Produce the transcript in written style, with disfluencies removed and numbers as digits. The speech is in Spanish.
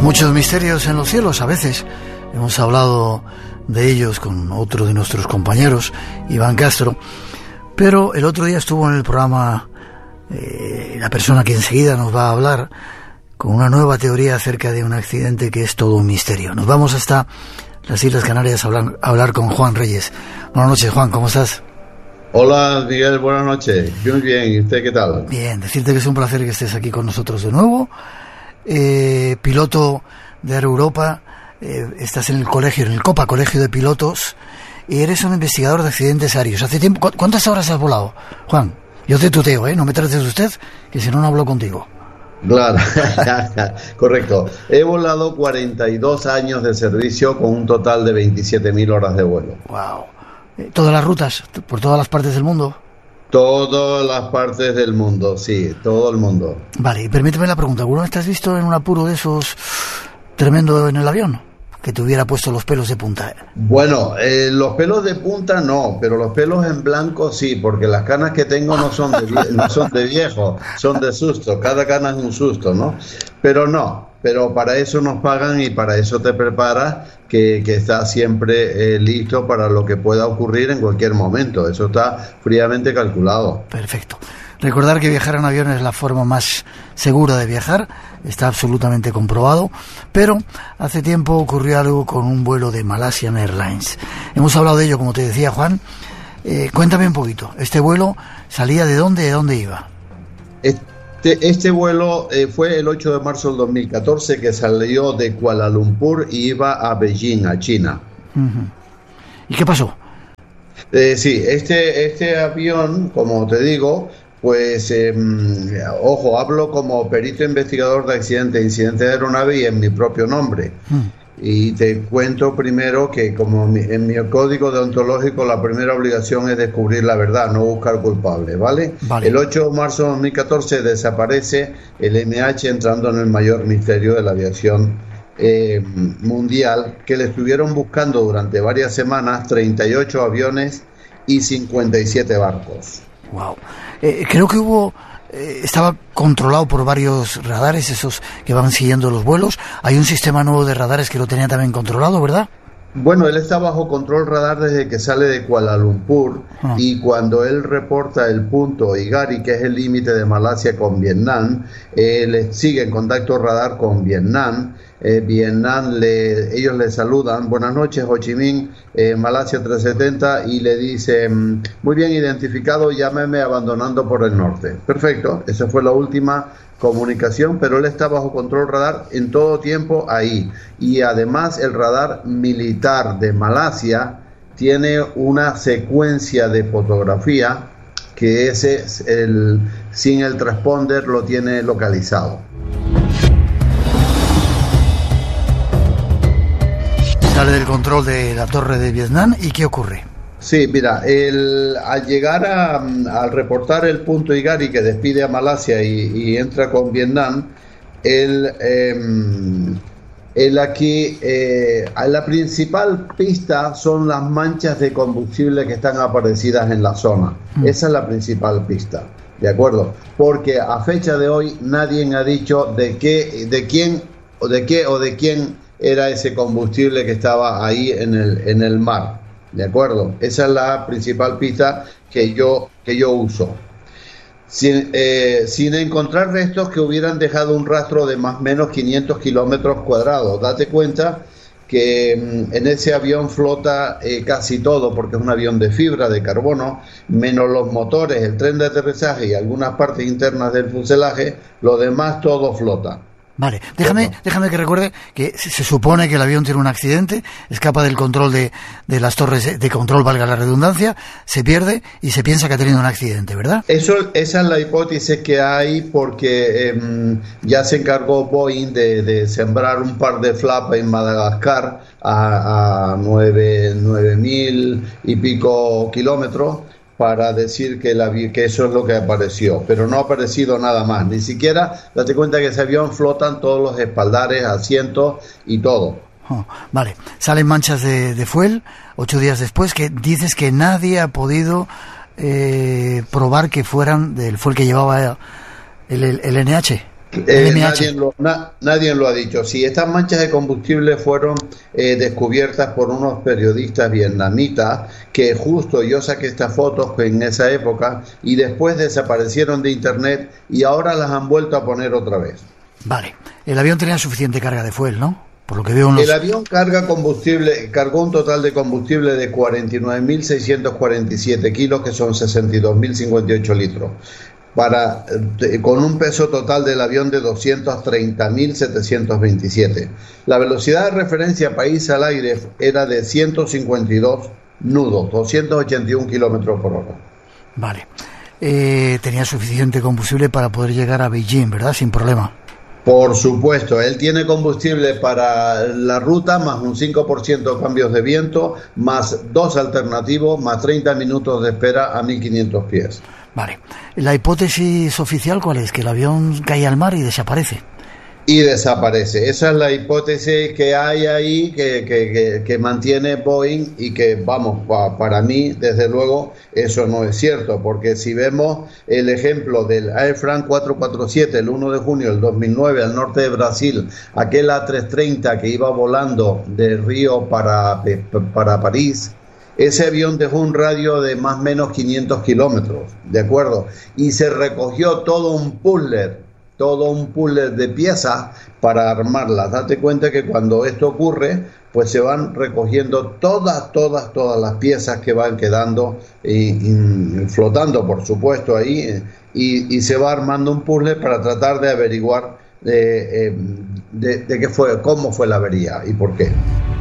Muchos misterios en los cielos, a veces hemos hablado de ellos con otro de nuestros compañeros, Iván Castro, pero el otro día estuvo en el programa la persona que enseguida nos va a hablar con una nueva teoría acerca de un accidente que es todo un misterio. Nos vamos hasta las Islas Canarias a hablar con Juan Reyes. Buenas noches, Juan, ¿cómo estás? Hola, Miguel, buenas noches. Muy bien, ¿y usted qué tal? Bien, decirte que es un placer que estés aquí con nosotros de nuevo. Piloto de Air Europa, estás en el colegio, en el COPA, Colegio de Pilotos, y eres un investigador de accidentes aéreos. ¿Hace tiempo? ¿Cuántas horas has volado, Juan? Yo te tuteo, no me trates de usted, que si no, no hablo contigo. Claro, correcto. He volado 42 años de servicio con un total de 27.000 horas de vuelo. Wow. ¿Todas las rutas? ¿Por todas las partes del mundo? Todas las partes del mundo, sí, todo el mundo. Vale, y permíteme la pregunta, ¿alguna vez te has visto en un apuro de esos tremendo en el avión? Que te hubiera puesto los pelos de punta. Bueno, los pelos de punta no, pero los pelos en blanco sí, porque las canas que tengo no son de viejo, son de susto. Cada cana es un susto, ¿no? Pero para eso nos pagan y para eso te preparas, que estás siempre listo para lo que pueda ocurrir en cualquier momento. Eso está fríamente calculado. Perfecto. Recordar que viajar en avión es la forma más segura de viajar, está absolutamente comprobado, pero hace tiempo ocurrió algo con un vuelo de Malaysian Airlines. Hemos hablado de ello, como te decía, Juan. Cuéntame un poquito, ¿este vuelo salía de dónde iba? Este vuelo fue el 8 de marzo del 2014, que salió de Kuala Lumpur y iba a Beijing, a China. Uh-huh. ¿Y qué pasó? Sí, este avión, como te digo, pues, ojo, hablo como perito investigador de accidentes e incidentes de aeronave y en mi propio nombre. Y te cuento primero que como en mi código deontológico la primera obligación es descubrir la verdad, no buscar culpables, ¿vale? El 8 de marzo de 2014 desaparece el MH entrando en el mayor misterio de la aviación mundial, que le estuvieron buscando durante varias semanas 38 aviones y 57 barcos. Wow. Creo que estaba controlado por varios radares, esos que van siguiendo los vuelos. Hay un sistema nuevo de radares que lo tenía también controlado, ¿verdad? Bueno, él está bajo control radar desde que sale de Kuala Lumpur y cuando él reporta el punto Igari, que es el límite de Malasia con Vietnam, él sigue en contacto radar con Vietnam. Ellos le saludan, buenas noches Ho Chi Minh, Malasia 370, y le dicen, muy bien identificado, llámeme abandonando por el norte. Perfecto, esa fue la última comunicación, pero él está bajo control radar en todo tiempo ahí. Y además el radar militar de Malasia tiene una secuencia de fotografía que sin el transponder lo tiene localizado. Sale del control de la torre de Vietnam, ¿y qué ocurre? Sí, mira, al llegar al reportar el punto Igari que despide a Malasia y entra con Vietnam, la principal pista son las manchas de combustible que están aparecidas en la zona. Esa es la principal pista, ¿de acuerdo? Porque a fecha de hoy nadie ha dicho de quién era ese combustible que estaba ahí en el mar, ¿de acuerdo? Esa es la principal pista que yo uso. Sin encontrar restos que hubieran dejado un rastro de más o menos 500 kilómetros cuadrados. Date cuenta que en ese avión flota casi todo, porque es un avión de fibra de carbono, menos los motores, el tren de aterrizaje y algunas partes internas del fuselaje, lo demás todo flota. Vale, déjame que recuerde que se supone que el avión tiene un accidente, escapa del control de las torres de control, valga la redundancia, se pierde y se piensa que ha tenido un accidente, ¿verdad? Esa es la hipótesis que hay, porque ya se encargó Boeing de sembrar un par de flaps en Madagascar a 9.000 y pico kilómetros, para decir que eso es lo que apareció, pero no ha aparecido nada más, ni siquiera, date cuenta que ese avión flotan todos los espaldares, asientos y todo. Vale, salen manchas de fuel 8 días después, que dices que nadie ha podido probar que fueran del fuel que llevaba el NH. Nadie lo ha dicho. Sí, estas manchas de combustible fueron descubiertas por unos periodistas vietnamitas que justo yo saqué estas fotos en esa época y después desaparecieron de internet y ahora las han vuelto a poner otra vez. Vale, el avión tenía suficiente carga de fuel, ¿no? Por lo que veo El avión cargó un total de combustible de 49.647 kilos, que son 62.058 litros. Con un peso total del avión de 230.727. La velocidad de referencia país al aire era de 152 nudos, 281 kilómetros por hora. Vale. Tenía suficiente combustible para poder llegar a Beijing, ¿verdad? Sin problema. Por supuesto, él tiene combustible para la ruta, más un 5% de cambios de viento, más 2 alternativos, más 30 minutos de espera a 1.500 pies. Vale. ¿La hipótesis oficial cuál es? Que el avión cae al mar y desaparece. Y desaparece. Esa es la hipótesis que hay ahí, que mantiene Boeing y que, vamos, para mí, desde luego, eso no es cierto, porque si vemos el ejemplo del Air France 447, el 1 de junio del 2009, al norte de Brasil, aquel A330 que iba volando de Río para París, ese avión dejó un radio de más o menos 500 kilómetros, ¿de acuerdo? Y se recogió todo un puzzle de piezas para armarlas. Date cuenta que cuando esto ocurre, pues se van recogiendo todas las piezas que van quedando flotando, por supuesto, ahí, y se va armando un puzzle para tratar de averiguar de qué fue, cómo fue la avería y por qué.